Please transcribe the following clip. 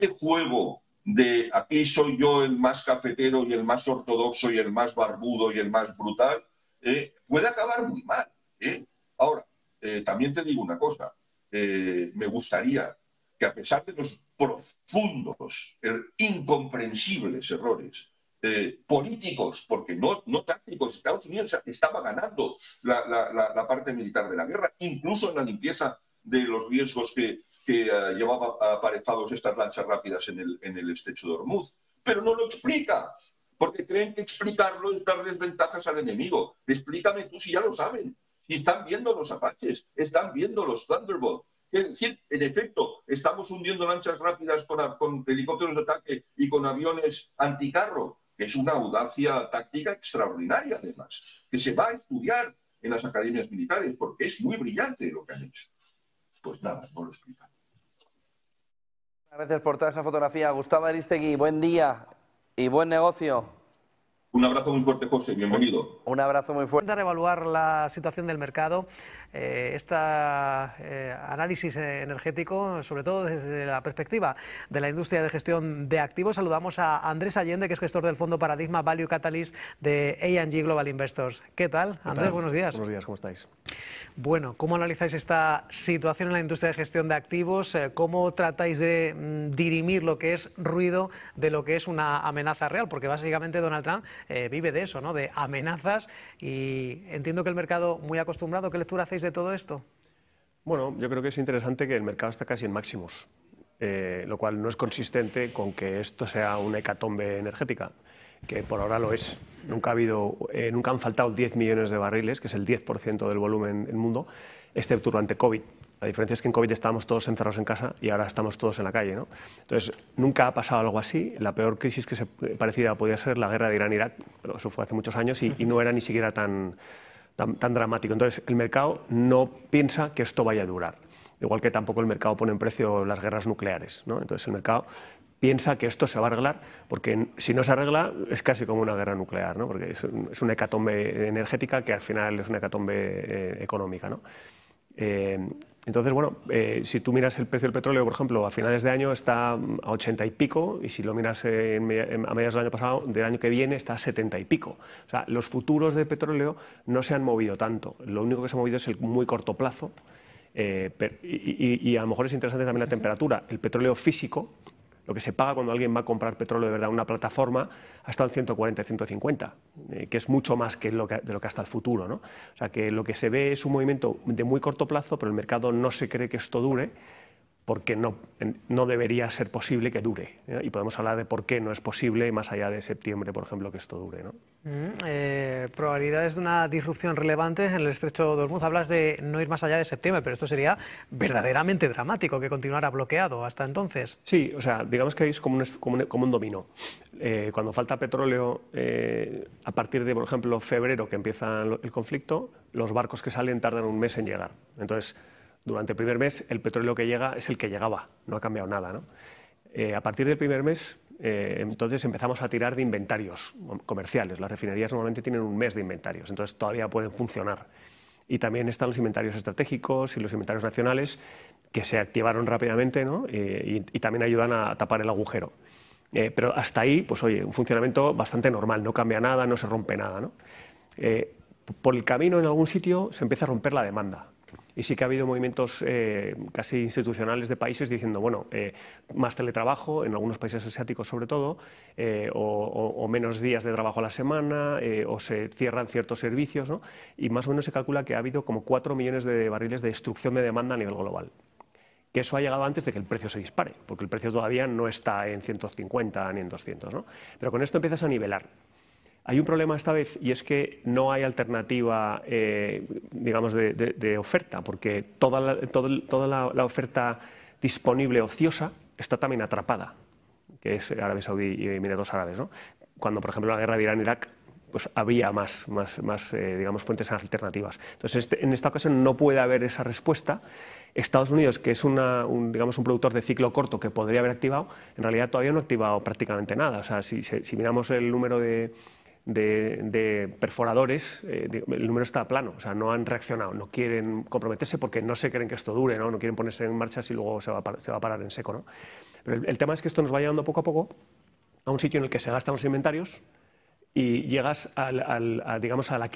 este juego de aquí soy yo el más cafetero y el más ortodoxo y el más barbudo y el más brutal, puede acabar muy mal. Ahora, también te digo una cosa, me gustaría que a pesar de los profundos, incomprensibles errores políticos, porque no tácticos, Estados Unidos estaba ganando la parte militar de la guerra, incluso en la limpieza de los riesgos que llevaba aparejados estas lanchas rápidas en el estrecho de Hormuz. Pero no lo explica, porque creen que explicarlo es darles ventajas al enemigo. Explícame tú si ya lo saben, si están viendo los Apaches, están viendo los Thunderbolt. Es decir, en efecto, estamos hundiendo lanchas rápidas con helicópteros de ataque y con aviones anticarro, que es una audacia táctica extraordinaria, además, que se va a estudiar en las academias militares, porque es muy brillante lo que han hecho. Pues nada, no lo explican. Gracias por toda esa fotografía. Gustavo Aristegui, buen día y buen negocio. Un abrazo muy fuerte, José. Bienvenido. Un abrazo muy fuerte. Intentar evaluar la situación del mercado, análisis energético, sobre todo desde la perspectiva de la industria de gestión de activos. Saludamos a Andrés Allende, que es gestor del fondo Paradigma Value Catalyst de A&G Global Investors. ¿Qué tal, Andrés? Buenos días. Buenos días, ¿cómo estáis? Bueno, ¿cómo analizáis esta situación en la industria de gestión de activos? ¿Cómo tratáis de dirimir lo que es ruido de lo que es una amenaza real? Porque básicamente Donald Trump vive de eso, ¿no? De amenazas, y entiendo que el mercado muy acostumbrado. ¿Qué lectura hacéis de todo esto? Bueno, yo creo que es interesante que el mercado está casi en máximos, lo cual no es consistente con que esto sea una hecatombe energética, que por ahora lo es. Nunca han faltado 10 millones de barriles, que es el 10% del volumen del mundo, excepto durante COVID. La diferencia es que en COVID estábamos todos encerrados en casa y ahora estamos todos en la calle, ¿no? Entonces, nunca ha pasado algo así. La peor crisis parecida podía ser la guerra de Irán-Irak, pero eso fue hace muchos años y no era ni siquiera tan dramático. Entonces, el mercado no piensa que esto vaya a durar. Igual que tampoco el mercado pone en precio las guerras nucleares, ¿no? Entonces, el mercado piensa que esto se va a arreglar, porque si no se arregla es casi como una guerra nuclear, ¿no? Porque es una hecatombe energética que al final es una hecatombe económica, ¿no? Entonces, bueno, si tú miras el precio del petróleo, por ejemplo, a finales de año está a 80 y pico, y si lo miras a mediados del año pasado, del año que viene está a 70 y pico. O sea, los futuros de petróleo no se han movido tanto. Lo único que se ha movido es el muy corto plazo, y a lo mejor es interesante también la temperatura. El petróleo físico, lo que se paga cuando alguien va a comprar petróleo de verdad en una plataforma, ha estado en 140, 150, que es mucho más que de lo que hasta el futuro, ¿no? O sea, que lo que se ve es un movimiento de muy corto plazo, pero el mercado no se cree que esto dure, porque no debería ser posible que dure, ¿eh? Y podemos hablar de por qué no es posible más allá de septiembre, por ejemplo, que esto dure, ¿no? Probabilidades de una disrupción relevante en el estrecho de Hormuz. Hablas de no ir más allá de septiembre, pero esto sería verdaderamente dramático, que continuara bloqueado hasta entonces. Sí, o sea, digamos que es como un dominó. Cuando falta petróleo, a partir de, por ejemplo, febrero, que empieza el conflicto, los barcos que salen tardan un mes en llegar. Entonces, durante el primer mes, el petróleo que llega es el que llegaba, no ha cambiado nada, ¿no? A partir del primer mes, entonces empezamos a tirar de inventarios comerciales. Las refinerías normalmente tienen un mes de inventarios, entonces todavía pueden funcionar. Y también están los inventarios estratégicos y los inventarios nacionales, que se activaron rápidamente, ¿no? Y también ayudan a tapar el agujero. Pero hasta ahí, pues oye, un funcionamiento bastante normal, no cambia nada, no se rompe nada, ¿no? Por el camino, en algún sitio, se empieza a romper la demanda. Y sí que ha habido movimientos casi institucionales de países diciendo, bueno, más teletrabajo, en algunos países asiáticos sobre todo, o menos días de trabajo a la semana, o se cierran ciertos servicios, ¿no? Y más o menos se calcula que ha habido como 4 millones de barriles de destrucción de demanda a nivel global. Que eso ha llegado antes de que el precio se dispare, porque el precio todavía no está en 150 ni en 200, ¿no? Pero con esto empiezas a nivelar. Hay un problema esta vez, y es que no hay alternativa, digamos, de oferta, porque toda la oferta disponible ociosa está también atrapada, que es Arabia Saudí y Emiratos Árabes, ¿no? Cuando, por ejemplo, la guerra de Irán-Irak, pues había más digamos, fuentes alternativas. Entonces, en esta ocasión no puede haber esa respuesta. Estados Unidos, que es digamos, un productor de ciclo corto que podría haber activado, en realidad todavía no ha activado prácticamente nada. O sea, si miramos el número de de perforadores, el número está plano, o sea, no han reaccionado, no quieren comprometerse porque no se creen que esto dure, no quieren ponerse en marcha si luego se va a parar en seco, ¿no? Pero el tema es que esto nos va llevando poco a poco a un sitio en el que se gastan los inventarios y llegas digamos, a la